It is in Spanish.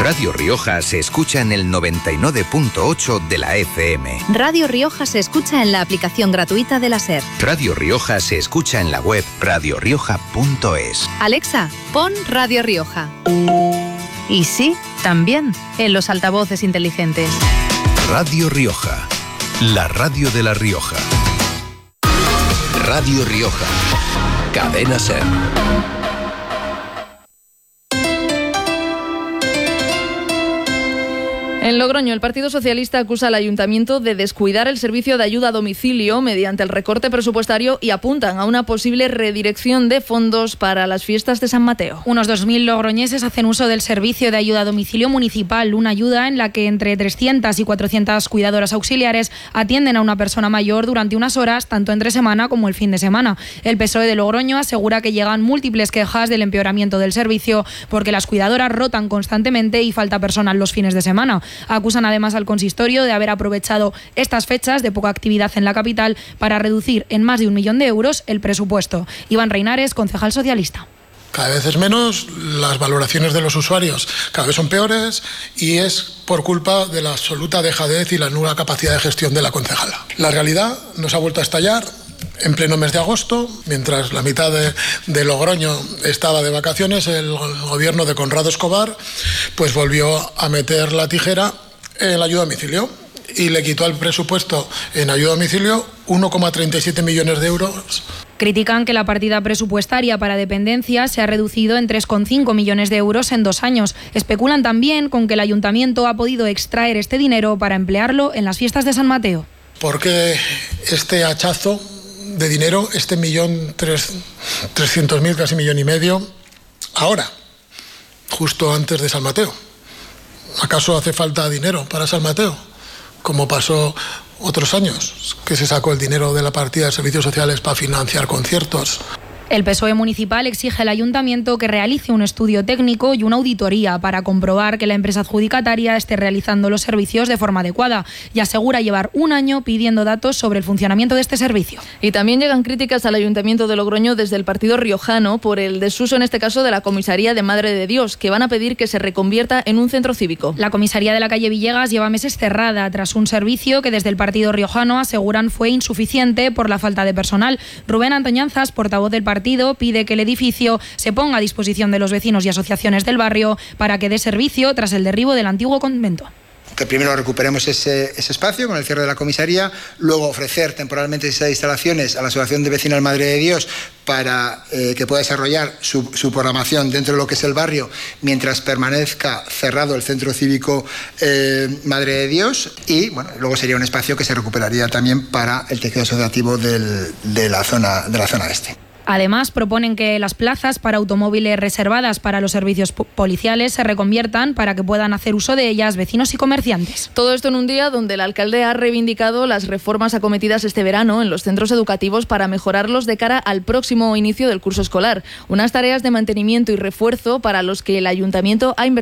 Radio Rioja se escucha en el 99.8 de la FM. Radio Rioja se escucha en la aplicación gratuita de la SER. Radio Rioja se escucha en la web radiorioja.es. Alexa, pon Radio Rioja. Y sí, también en los altavoces inteligentes. Radio Rioja, la radio de La Rioja. Radio Rioja, cadena SER. En Logroño, el Partido Socialista acusa al Ayuntamiento de descuidar el servicio de ayuda a domicilio mediante el recorte presupuestario y apuntan a una posible redirección de fondos para las fiestas de San Mateo. Unos 2.000 logroñeses hacen uso del servicio de ayuda a domicilio municipal, una ayuda en la que entre 300 y 400 cuidadoras auxiliares atienden a una persona mayor durante unas horas, tanto entre semana como el fin de semana. El PSOE de Logroño asegura que llegan múltiples quejas del empeoramiento del servicio porque las cuidadoras rotan constantemente y falta personal los fines de semana. Acusan además al consistorio de haber aprovechado estas fechas de poca actividad en la capital para reducir en más de 1 millón de euros el presupuesto. Iván Reinares, concejal socialista. Cada vez es menos, las valoraciones de los usuarios cada vez son peores y es por culpa de la absoluta dejadez y la nula capacidad de gestión de la concejala. La realidad nos ha vuelto a estallar en pleno mes de agosto, mientras la mitad de Logroño estaba de vacaciones. El gobierno de Conrado Escobar pues volvió a meter la tijera en la ayuda a domicilio y le quitó al presupuesto en ayuda a domicilio 1,37 millones de euros. Critican que la partida presupuestaria para dependencia se ha reducido en 3,5 millones de euros en 2 años. Especulan también con que el ayuntamiento ha podido extraer este dinero para emplearlo en las fiestas de San Mateo. ¿Por qué este hachazo de dinero, este 1.300.000, casi 1,5 millones, ahora, justo antes de San Mateo? ¿Acaso hace falta dinero para San Mateo? Como pasó otros años, que se sacó el dinero de la partida de servicios sociales para financiar conciertos. El PSOE municipal exige al ayuntamiento que realice un estudio técnico y una auditoría para comprobar que la empresa adjudicataria esté realizando los servicios de forma adecuada y asegura llevar 1 año pidiendo datos sobre el funcionamiento de este servicio. Y también llegan críticas al Ayuntamiento de Logroño desde el partido riojano por el desuso, en este caso, de la comisaría de Madre de Dios, que van a pedir que se reconvierta en un centro cívico. La comisaría de la calle Villegas lleva meses cerrada tras un servicio que desde el partido riojano aseguran fue insuficiente por la falta de personal. Rubén Antoñanzas, portavoz del partido, pide que el edificio se ponga a disposición de los vecinos y asociaciones del barrio para que dé servicio tras el derribo del antiguo convento. Que primero recuperemos ese espacio con el cierre de la comisaría, luego ofrecer temporalmente esas instalaciones a la Asociación de Vecinos Madre de Dios para que pueda desarrollar su programación dentro de lo que es el barrio mientras permanezca cerrado el centro cívico Madre de Dios, y bueno, luego sería un espacio que se recuperaría también para el tejido asociativo de la zona este. Además, proponen que las plazas para automóviles reservadas para los servicios policiales se reconviertan para que puedan hacer uso de ellas vecinos y comerciantes. Todo esto en un día donde el alcalde ha reivindicado las reformas acometidas este verano en los centros educativos para mejorarlos de cara al próximo inicio del curso escolar. Unas tareas de mantenimiento y refuerzo para los que el ayuntamiento ha invertido